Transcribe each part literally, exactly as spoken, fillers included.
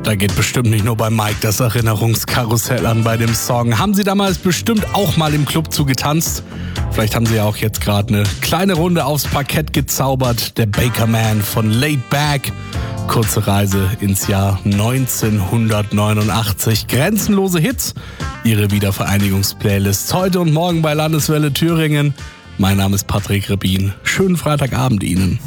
Da geht bestimmt nicht nur bei Mike das Erinnerungskarussell an bei dem Song. Haben Sie damals bestimmt auch mal im Club zugetanzt? Vielleicht haben Sie ja auch jetzt gerade eine kleine Runde aufs Parkett gezaubert. Der Baker Man von Laid Back. Kurze Reise ins Jahr neunzehnhundertneunundachtzig. Grenzenlose Hits. Ihre Wiedervereinigungsplaylist heute und morgen bei Landeswelle Thüringen. Mein Name ist Patrick Rebin. Schönen Freitagabend Ihnen.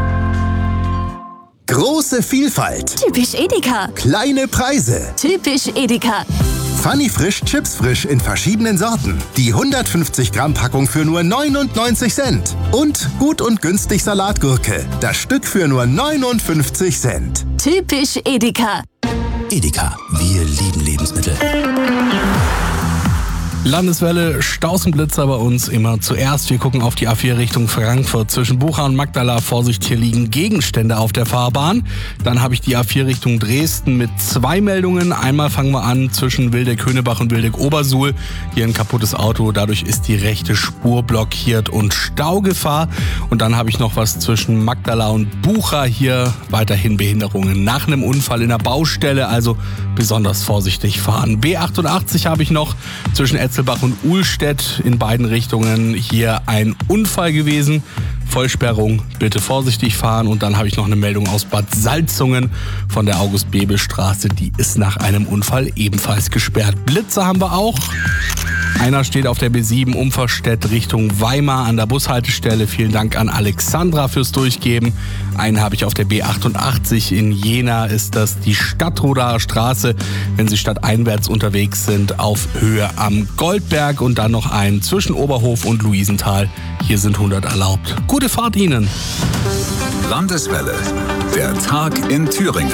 Große Vielfalt. Typisch Edeka. Kleine Preise. Typisch Edeka. Funny Frisch, Chips frisch in verschiedenen Sorten. Die hundertfünfzig Gramm Packung für nur neunundneunzig Cent. Und gut und günstig Salatgurke. Das Stück für nur neunundfünfzig Cent. Typisch Edeka. Edeka, wir lieben Lebensmittel. Landeswelle, Stausenblitzer bei uns immer zuerst. Wir gucken auf die A vier Richtung Frankfurt. Zwischen Bucha und Magdala, Vorsicht, hier liegen Gegenstände auf der Fahrbahn. Dann habe ich die A vier Richtung Dresden mit zwei Meldungen. Einmal fangen wir an zwischen Wildeck-Höhnebach und Wildeck-Obersuhl. Hier ein kaputtes Auto, dadurch ist die rechte Spur blockiert und Staugefahr. Und dann habe ich noch was zwischen Magdala und Bucha. Hier weiterhin Behinderungen nach einem Unfall in der Baustelle, also besonders vorsichtig fahren. B achtundachtzig habe ich noch zwischen Etzelbach und Uhlstedt in beiden Richtungen. Hier ein Unfall gewesen. Vollsperrung, bitte vorsichtig fahren. Und dann habe ich noch eine Meldung aus Bad Salzungen von der August-Bebel-Straße. Die ist nach einem Unfall ebenfalls gesperrt. Blitze haben wir auch. Einer steht auf der B sieben Umverstedt Richtung Weimar an der Bushaltestelle. Vielen Dank an Alexandra fürs Durchgeben. Einen habe ich auf der B achtundachtzig in Jena. Ist das die Stadtrodaer Straße, wenn Sie stadteinwärts unterwegs sind, auf Höhe am Goldberg. Und dann noch einen zwischen Oberhof und Luisenthal. Hier sind hundert erlaubt. Gute Fahrt Ihnen. Landeswelle, der Tag in Thüringen.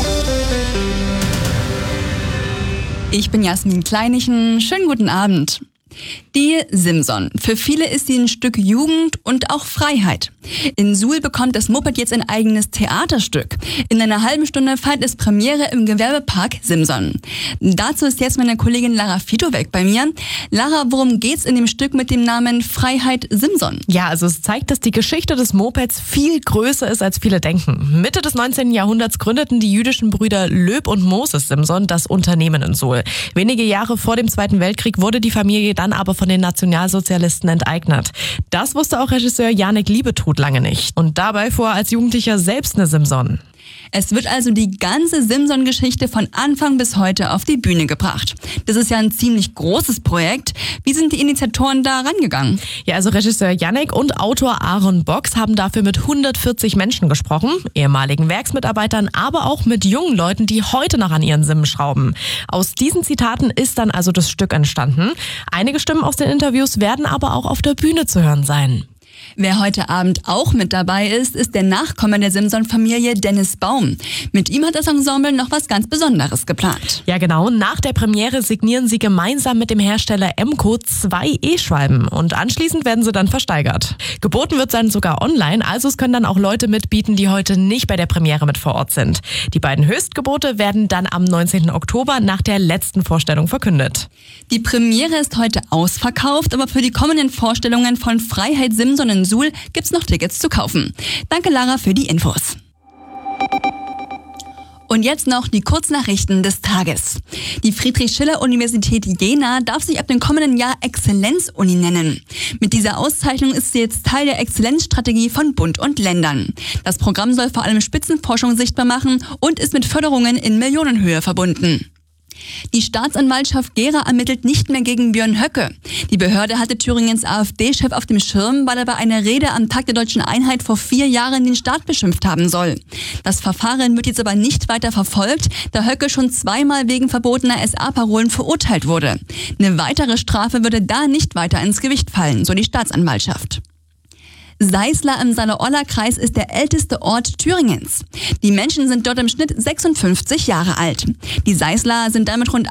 Ich bin Jasmin Kleinichen. Schönen guten Abend. Die Simson. Für viele ist sie ein Stück Jugend und auch Freiheit. In Suhl bekommt das Moped jetzt ein eigenes Theaterstück. In einer halben Stunde feiert es Premiere im Gewerbepark Simson. Dazu ist jetzt meine Kollegin Lara Fitowek bei mir. Lara, worum geht's in dem Stück mit dem Namen Freiheit Simson? Ja, also es zeigt, dass die Geschichte des Mopeds viel größer ist, als viele denken. Mitte des neunzehnten Jahrhunderts gründeten die jüdischen Brüder Löb und Moses Simson das Unternehmen in Suhl. Wenige Jahre vor dem Zweiten Weltkrieg wurde die Familie dann aber von den Nationalsozialisten enteignet. Das wusste auch Regisseur Janek Liebetod lange nicht. Und dabei fuhr er als Jugendlicher selbst eine Simson. Es wird also die ganze Simson-Geschichte von Anfang bis heute auf die Bühne gebracht. Das ist ja ein ziemlich großes Projekt. Wie sind die Initiatoren da rangegangen? Ja, also Regisseur Janek und Autor Aaron Box haben dafür mit hundertvierzig Menschen gesprochen, ehemaligen Werksmitarbeitern, aber auch mit jungen Leuten, die heute noch an ihren Simmen schrauben. Aus diesen Zitaten ist dann also das Stück entstanden. Einige Stimmen aus den Interviews werden aber auch auf der Bühne zu hören sein. Wer heute Abend auch mit dabei ist, ist der Nachkomme der Simson-Familie Dennis Baum. Mit ihm hat das Ensemble noch was ganz Besonderes geplant. Ja genau, nach der Premiere signieren sie gemeinsam mit dem Hersteller Emco zwei E-Schwalben und anschließend werden sie dann versteigert. Geboten wird dann sogar online, also es können dann auch Leute mitbieten, die heute nicht bei der Premiere mit vor Ort sind. Die beiden Höchstgebote werden dann am neunzehnten Oktober nach der letzten Vorstellung verkündet. Die Premiere ist heute ausverkauft, aber für die kommenden Vorstellungen von Freiheit Simson in Suhl gibt's noch Tickets zu kaufen. Danke Lara für die Infos. Und jetzt noch die Kurznachrichten des Tages. Die Friedrich-Schiller-Universität Jena darf sich ab dem kommenden Jahr Exzellenz-Uni nennen. Mit dieser Auszeichnung ist sie jetzt Teil der Exzellenzstrategie von Bund und Ländern. Das Programm soll vor allem Spitzenforschung sichtbar machen und ist mit Förderungen in Millionenhöhe verbunden. Die Staatsanwaltschaft Gera ermittelt nicht mehr gegen Björn Höcke. Die Behörde hatte Thüringens AfD-Chef auf dem Schirm, weil er bei einer Rede am Tag der Deutschen Einheit vor vier Jahren den Staat beschimpft haben soll. Das Verfahren wird jetzt aber nicht weiter verfolgt, da Höcke schon zweimal wegen verbotener S A-Parolen verurteilt wurde. Eine weitere Strafe würde da nicht weiter ins Gewicht fallen, so die Staatsanwaltschaft. Seisler im Saale-Orla-Kreis ist der älteste Ort Thüringens. Die Menschen sind dort im Schnitt sechsundfünfzig Jahre alt. Die Seisler sind damit rund